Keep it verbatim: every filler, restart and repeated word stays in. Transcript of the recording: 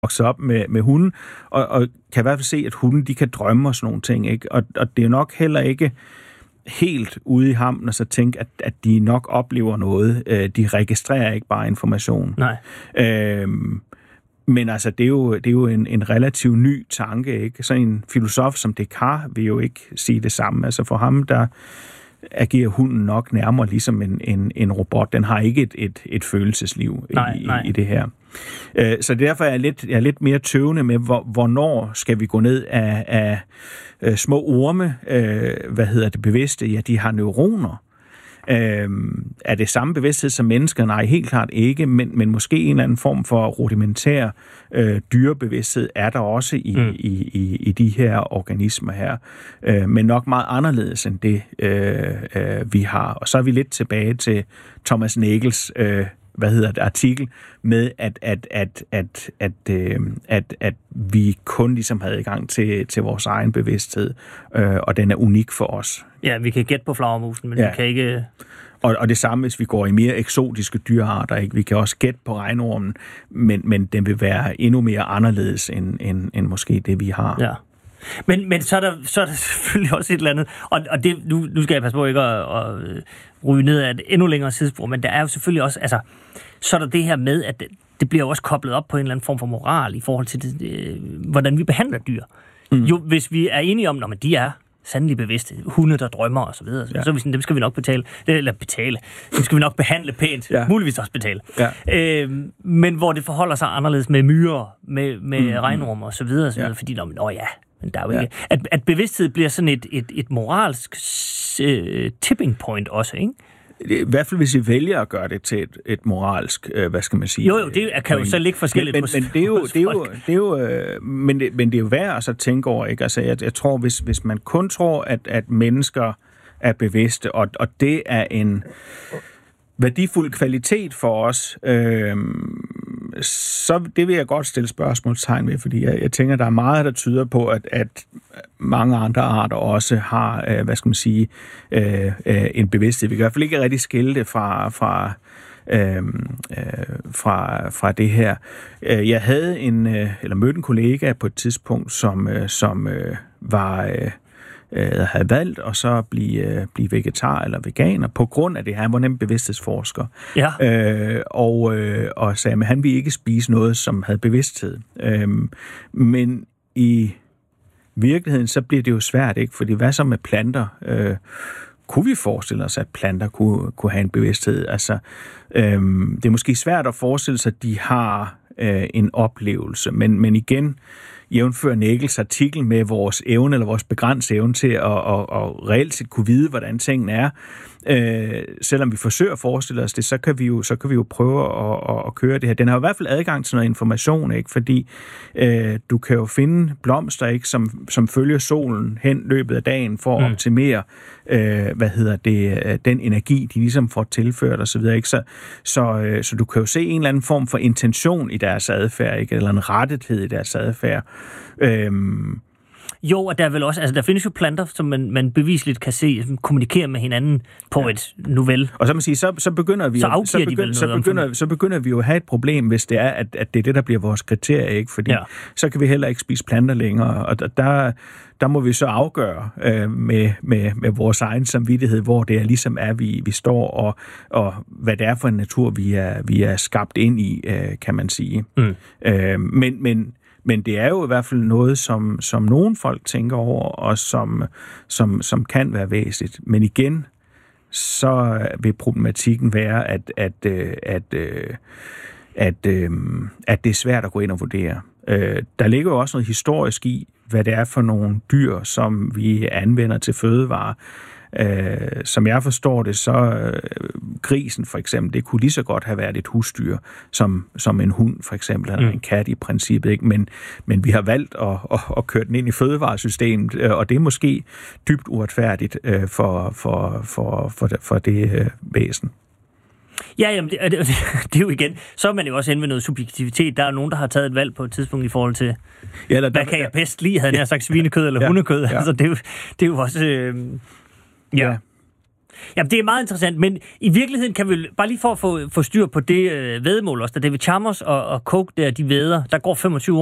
vokset op med, med hunden, og, og kan i hvert fald se, at hunden, de kan drømme og sådan nogle ting, ikke? Og, og det er nok heller ikke helt ude i hampen og så tænke, at, at de nok oplever noget. De registrerer ikke bare information. Nej. Øhm, men altså, det er jo, det er jo en, en relativt ny tanke, ikke? Så en filosof som Descartes vil jo ikke sige det samme. Altså for ham, der agerer hunden nok nærmere ligesom en, en, en robot. Den har ikke et, et, et følelsesliv nej, i, nej. i det her. Så derfor er jeg lidt, jeg er lidt mere tøvende med, hvor, hvornår skal vi gå ned af, af, af små orme, øh, hvad hedder det, bevidste? Ja, de har neuroner. Øh, er det samme bevidsthed som mennesker? Nej, helt klart ikke, men, men måske en eller anden form for rudimentær øh, dyrebevidsthed er der også i, mm. i, i, i de her organismer her. Øh, men nok meget anderledes end det, øh, øh, vi har. Og så er vi lidt tilbage til Thomas Nagels øh, hvad hedder det, artikel med, at, at, at, at, at, øh, at, at vi kun ligesom havde adgang til, til vores egen bevidsthed, øh, og den er unik for os. Ja, vi kan gætte på flagermusen, men ja. vi kan ikke... Og, og det samme, hvis vi går i mere eksotiske dyrearter, ikke? Vi kan også gætte på regnormen, men, men den vil være endnu mere anderledes, end, end, end måske det, vi har. Ja. Men, men så, er der, så er der selvfølgelig også et eller andet, og, og det, nu, nu skal jeg passe på ikke at, at ryge ned af et endnu længere sidespor, men der er jo selvfølgelig også, altså, så er der det her med, at det, det bliver jo også koblet op på en eller anden form for moral i forhold til, det, øh, hvordan vi behandler dyr. Mm. Jo, hvis vi er enige om, når de er sandelig bevidste, hunde, der drømmer og så videre, ja. Så er vi sådan, dem skal vi nok betale, eller betale, dem skal vi nok behandle pænt, ja. Muligvis også betale. Ja. Øh, men hvor det forholder sig anderledes med myrer, med, med mm. regnormer og så videre, og så videre ja. Fordi, nå ja, men der er jo ja. Ikke... At, at bevidsthed bliver sådan et, et, et moralsk uh, tipping point også, ikke? I hvert fald, hvis I vælger at gøre det til et, et moralsk, øh, hvad skal man sige? Jo, jo, det kan jo så ligge forskelligt men, hos, men det er jo, det er jo, det er jo, øh, men, det, men det er jo værd at så tænke over, ikke? Altså, jeg, jeg tror, hvis, hvis man kun tror, at, at mennesker er bevidste, og, og det er en værdifuld kvalitet for os, øh, så det vil jeg godt stille spørgsmålstegn ved, fordi jeg, jeg tænker, der er meget, der tyder på, at, at mange andre arter også har, øh, hvad skal man sige, øh, øh, en bevidsthed. Vi kan i hvert fald ikke rigtig skille det fra, fra, øh, øh, fra, fra det her. Jeg havde en, øh, eller mødte en kollega på et tidspunkt, som, øh, som øh, var... Øh, havde valgt og så blive, blive vegetar eller veganer på grund af det. Han var nemlig bevidsthedsforsker. Ja. Øh, og, øh, og sagde, at han ville ikke spise noget, som havde bevidsthed. Øh, men i virkeligheden, så bliver det jo svært, ikke? Fordi hvad så med planter? Øh, kunne vi forestille os, at planter kunne, kunne have en bevidsthed? Altså, øh, det er måske svært at forestille sig, at de har øh, en oplevelse, men, men igen, jævnfører Nagels artikel med vores evne, eller vores begrænsede evne til at, at, at reelt set kunne vide, hvordan tingene er. Øh, selvom vi forsøger at forestille os det, så kan vi jo, så kan vi jo prøve at, at, at køre det her. Den har i hvert fald adgang til noget information, ikke? Fordi øh, du kan jo finde blomster, ikke? Som, som følger solen hen løbet af dagen for at mm. optimere øh, hvad hedder det, den energi, de ligesom får tilført og så videre, ikke? Så, så, øh, så du kan jo se en eller anden form for intention i deres adfærd, ikke? Eller en rettethed i deres adfærd. Øhm, Jo, og der er vel også, altså der findes jo planter, som man, man bevisligt kan se, som kommunikerer med hinanden på ja. Et nuvel. Og så man sige, så, så begynder vi, så, så, begynder, så, begynder, så begynder vi jo at have et problem, hvis det er, at, at det er det, der bliver vores kriterie, ikke? Fordi ja. Så kan vi heller ikke spise planter længere, og der, der må vi så afgøre øh, med, med, med vores egen samvittighed, hvor det er ligesom er, vi, vi står, og, og hvad det er for en natur, vi er, vi er skabt ind i, øh, kan man sige. Mm. Øh, men, men Men det er jo i hvert fald noget, som, som nogle folk tænker over, og som, som, som kan være væsentligt. Men igen, så vil problematikken være, at, at, at, at, at, at det er svært at gå ind og vurdere. Der ligger jo også noget historisk i, hvad det er for nogle dyr, som vi anvender til fødevarer. Øh, som jeg forstår det, så øh, grisen for eksempel, det kunne lige så godt have været et husdyr, som, som en hund for eksempel, eller mm. en kat i princippet, ikke? Men, men vi har valgt at, at, at køre den ind i fødevaresystemet, øh, og det er måske dybt uretfærdigt øh, for, for, for, for, det, for det øh, væsen. Ja, jamen, det, det, det er jo igen, så er man jo også inde ved noget subjektivitet. Der er nogen, der har taget et valg på et tidspunkt i forhold til, ja, der, hvad kan jeg bedst lide, havde jeg sagt svinekød eller ja, hundekød. Ja. Altså, det, er jo, det er jo også... Øh, Ja. ja. Jamen, det er meget interessant, men i virkeligheden kan vi bare lige for at få, få styr på det øh, væddemål også, da David Chalmers og, og Coke der, de væder, der går femogtyve